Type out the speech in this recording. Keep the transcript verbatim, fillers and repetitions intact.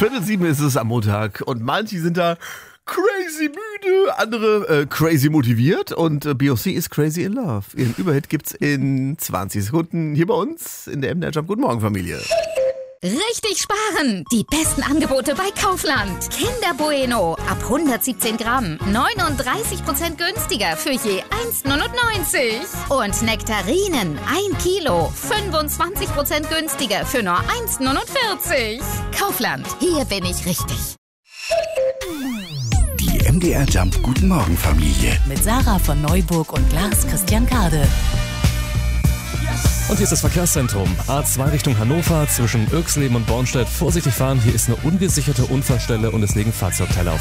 Viertel sieben ist es am Montag und manche sind da crazy müde, andere äh, crazy motiviert und äh, B O C ist crazy in love. Ihren Überhit gibt's in zwanzig Sekunden hier bei uns in der M D R Jump. Guten Morgen, Familie. Richtig sparen! Die besten Angebote bei Kaufland. Kinder Bueno ab hundertsiebzehn Gramm. neununddreißig Prozent günstiger für je eins Komma neunundneunzig. Und Nektarinen ein Kilo. fünfundzwanzig Prozent günstiger für nur eins Komma neunundvierzig. Kaufland, hier bin ich richtig. Die M D R Jump Guten Morgen Familie. Mit Sarah von Neuburg und Lars Christian Kade. Und hier ist das Verkehrszentrum. A zwei Richtung Hannover zwischen Irxleben und Bornstedt. Vorsichtig fahren, hier ist eine ungesicherte Unfallstelle und es liegen Fahrzeugteile auf